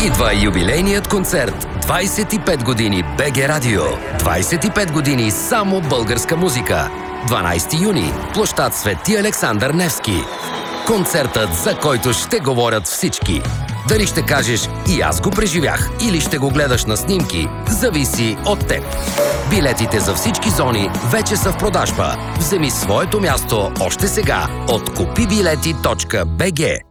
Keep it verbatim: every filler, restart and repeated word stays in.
Идва юбилейният концерт двайсет и пет години БГ Радио. двайсет и пет години само българска музика. дванайсети юни, площад Свети Александър Невски. Концертът, за който ще говорят всички. Дали ще кажеш "и аз го преживях" или ще го гледаш на снимки, зависи от теб. Билетите за всички зони вече са в продажба. Вземи своето място още сега от купи билети точка би джи.